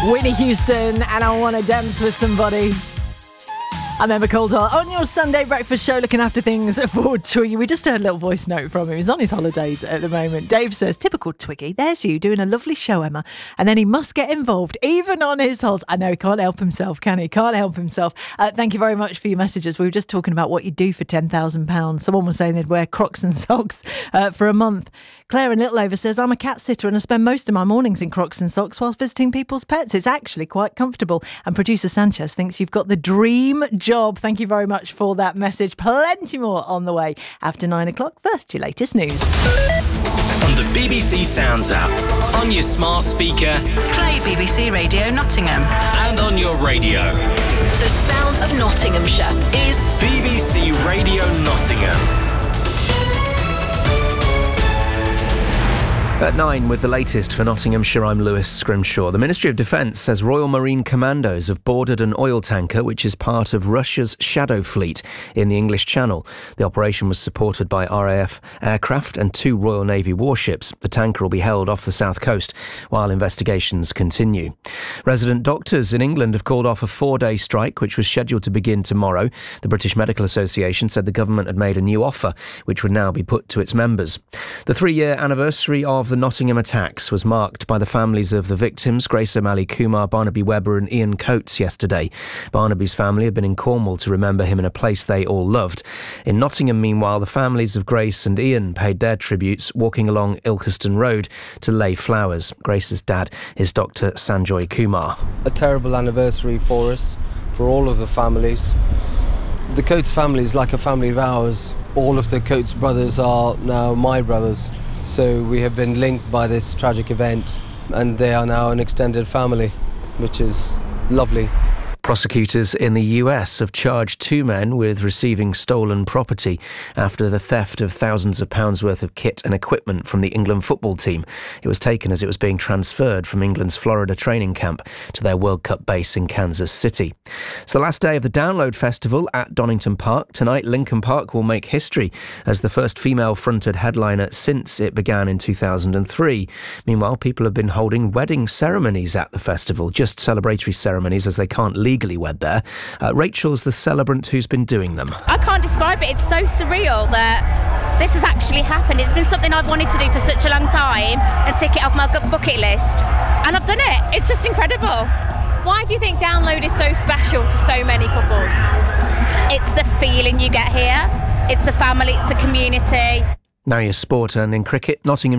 Whitney Houston and I Wanna Dance With Somebody. I'm Emma Coldwell on your Sunday breakfast show, looking after things for Twiggy. We just heard a little voice note from him. He's on his holidays at the moment. Dave says, typical Twiggy, there's you doing a lovely show, Emma. And then he must get involved, even on his holidays. I know, he can't help himself, can he? Can't help himself. Thank you very much for your messages. We were just talking about what you do for £10,000. Someone was saying they'd wear Crocs and socks for a month. Claire in Littleover says, I'm a cat sitter and I spend most of my mornings in Crocs and socks whilst visiting people's pets. It's actually quite comfortable. And producer Sanchez thinks you've got the dream job. Thank you very much for that message. Plenty more on the way after 9 o'clock. First, your latest news. On the BBC Sounds app, on your smart speaker, play BBC Radio Nottingham, and on your radio. The sound of Nottinghamshire is BBC Radio Nottingham. At 9 with the latest for Nottinghamshire, I'm Lewis Scrimshaw. The Ministry of Defence says Royal Marine Commandos have boarded an oil tanker which is part of Russia's Shadow Fleet in the English Channel. The operation was supported by RAF aircraft and 2 Royal Navy warships. The tanker will be held off the south coast while investigations continue. Resident doctors in England have called off a 4-day strike which was scheduled to begin tomorrow. The British Medical Association said the government had made a new offer which would now be put to its members. The 3-year anniversary of the Nottingham attacks was marked by the families of the victims, Grace O'Malley Kumar, Barnaby Webber and Ian Coates yesterday. Barnaby's family had been in Cornwall to remember him in a place they all loved. In Nottingham, meanwhile, the families of Grace and Ian paid their tributes walking along Ilkeston Road to lay flowers. Grace's dad is Dr. Sanjoy Kumar. A terrible anniversary for us, for all of the families. The Coates family is like a family of ours. All of the Coates brothers are now my brothers. So we have been linked by this tragic event and they are now an extended family, which is lovely. Prosecutors in the US have charged 2 men with receiving stolen property after the theft of thousands of pounds worth of kit and equipment from the England football team. It was taken as it was being transferred from England's Florida training camp to their World Cup base in Kansas City. It's the last day of the Download Festival at Donington Park. Tonight, Linkin Park will make history as the first female-fronted headliner since it began in 2003. Meanwhile, people have been holding wedding ceremonies at the festival, just celebratory ceremonies as they can't legally wed there. Rachel's the celebrant who's been doing them. I can't describe it. It's so surreal that this has actually happened. It's been something I've wanted to do for such a long time and tick it off my bucket list. And I've done it. It's just incredible. Why do you think Download is so special to so many couples? It's the feeling you get here. It's the family. It's the community. Now your sport, and in cricket, Nottingham